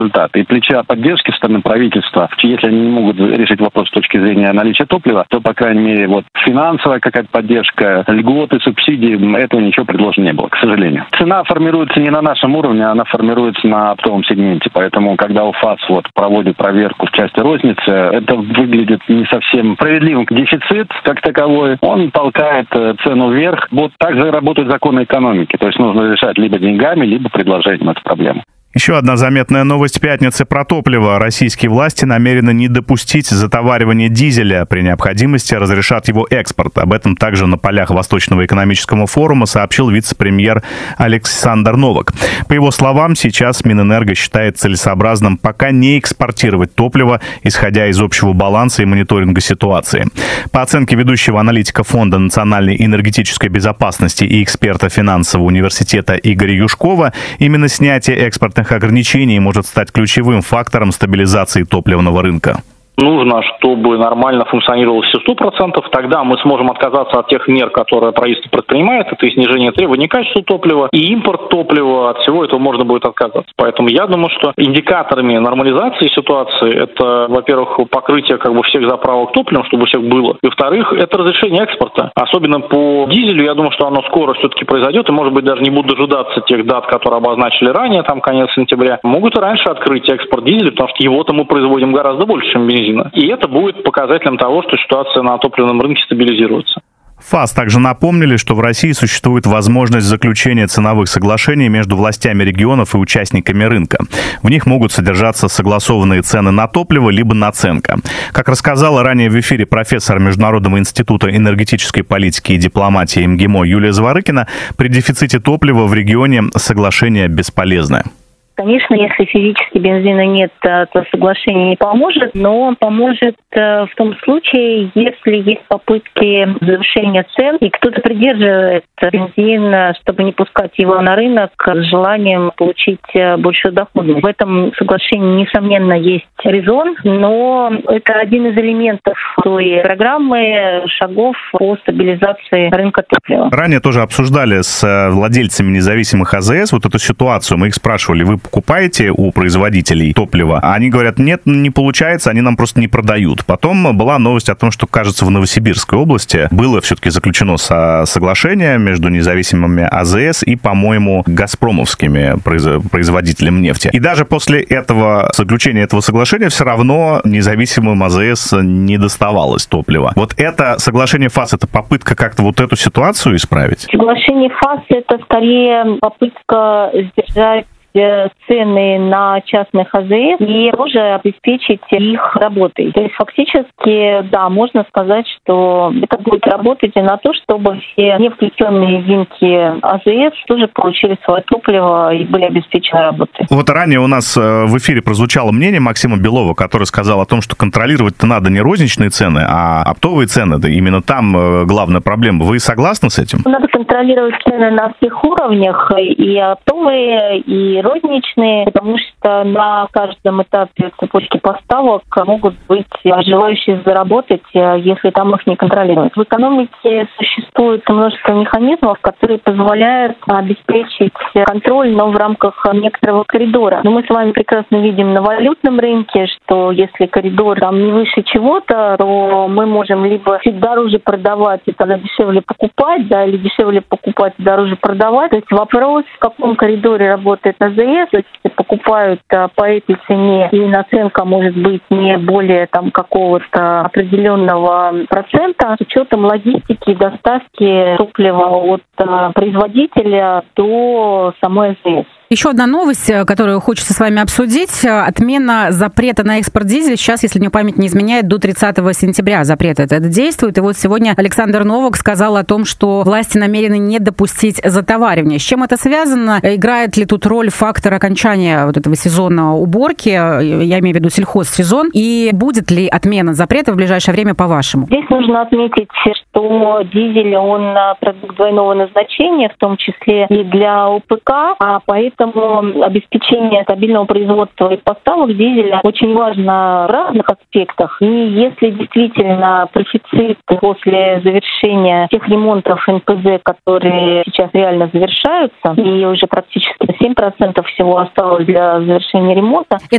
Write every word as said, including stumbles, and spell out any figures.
результат. И плеча поддержки со стороны правительства, если они не могут решить вопрос с точки зрения наличия топлива, то, по крайней мере, вот финансовая какая-то поддержка, льготы, субсидии, этого ничего предложено не было, к сожалению. Цена формируется не на нашем уровне, она формируется на оптовом сегменте. Поэтому, когда УФАС вот проводит проверку в части розницы, это выглядит не совсем справедливым. Дефицит, как таковой, он толкает цену вверх. Вот так же работают законы экономики. То есть нужно решать либо деньгами, либо предложением эту проблему. Еще одна заметная новость пятницы про топливо. Российские власти намерены не допустить затоваривания дизеля. При необходимости разрешат его экспорт. Об этом также на полях Восточного экономического форума сообщил вице-премьер Александр Новак. По его словам, сейчас Минэнерго считает целесообразным пока не экспортировать топливо, исходя из общего баланса и мониторинга ситуации. По оценке ведущего аналитика Фонда национальной энергетической безопасности и эксперта финансового университета Игоря Юшкова, именно снятие экспортных ограничений может стать ключевым фактором стабилизации топливного рынка. Нужно, чтобы нормально функционировало все сто процентов, тогда мы сможем отказаться от тех мер, которые правительство предпринимает, это и снижение требований к качеству топлива, и импорт топлива, от всего этого можно будет отказаться. Поэтому я думаю, что индикаторами нормализации ситуации это, во-первых, покрытие как бы всех заправок топливом, чтобы у всех было, и, во-вторых, это разрешение экспорта. Особенно по дизелю, я думаю, что оно скоро все-таки произойдет, и, может быть, даже не будут дожидаться тех дат, которые обозначили ранее, там конец сентября. Могут и раньше открыть экспорт дизеля, потому что его-то мы производим гораздо больше, чем бензин. И это будет показателем того, что ситуация на топливном рынке стабилизируется. ФАС также напомнили, что в России существует возможность заключения ценовых соглашений между властями регионов и участниками рынка. В них могут содержаться согласованные цены на топливо либо наценка. Как рассказала ранее в эфире профессор Международного института энергетической политики и дипломатии МГИМО Юлия Зворыкина, при дефиците топлива в регионе соглашение бесполезное. Конечно, если физически бензина нет, то соглашение не поможет, но он поможет в том случае, если есть попытки завышения цен, и кто-то придерживает бензин, чтобы не пускать его на рынок с желанием получить большую доходность. В этом соглашении, несомненно, есть резон, но это один из элементов той программы шагов по стабилизации рынка топлива. Ранее тоже обсуждали с владельцами независимых АЗС вот эту ситуацию. Мы их спрашивали, вы покупаете у производителей топлива? Они говорят, нет, не получается, они нам просто не продают. Потом была новость о том, что, кажется, в Новосибирской области было все-таки заключено со- соглашение между независимыми АЗС и, по-моему, газпромовскими произ- производителями нефти. И даже после этого заключения этого соглашения все равно независимым АЗС не доставалось топлива. Вот это соглашение ФАС, это попытка как-то вот эту ситуацию исправить? Соглашение ФАС — это скорее попытка сдержать цены на частных АЗС и тоже обеспечить их работой. То есть фактически, да, можно сказать, что это будет работать и на то, чтобы все не включенные единки АЗС тоже получили свое топливо и были обеспечены работой. Вот ранее у нас в эфире прозвучало мнение Максима Белова, который сказал о том, что контролировать-то надо не розничные цены, а оптовые цены. Да именно там главная проблема. Вы согласны с этим? Надо контролировать цены на всех уровнях, и оптовые, и розничные, потому что на каждом этапе цепочки поставок могут быть желающие заработать, если там их не контролировать. В экономике существует множество механизмов, которые позволяют обеспечить контроль, но в рамках некоторого коридора. Но мы с вами прекрасно видим на валютном рынке, что если коридор там не выше чего-то, то мы можем либо чуть дороже продавать и тогда дешевле покупать, да, или дешевле покупать и дороже продавать. То есть вопрос, в каком коридоре работает АЗС, то есть покупают а, по этой цене, и наценка может быть не более там какого-то определенного процента, с учетом логистики и доставки топлива от а, производителя до самой АЗС. Еще одна новость, которую хочется с вами обсудить. Отмена запрета на экспорт дизеля. Сейчас, если мне память не изменяет, до тридцатого сентября запрет этот действует. И вот сегодня Александр Новак сказал о том, что власти намерены не допустить затоваривания. С чем это связано? Играет ли тут роль фактор окончания вот этого сезона уборки? Я имею в виду сельхозсезон. И будет ли отмена запрета в ближайшее время, по-вашему? Здесь нужно отметить, что дизель, он продукт двойного назначения, в том числе и для ОПК, а поэтому Поэтому обеспечение стабильного производства и поставок дизеля очень важно в разных аспектах. И если действительно профицит после завершения тех ремонтов эн пэ зэ, которые сейчас реально завершаются, и уже практически семь процентов всего осталось для завершения ремонта.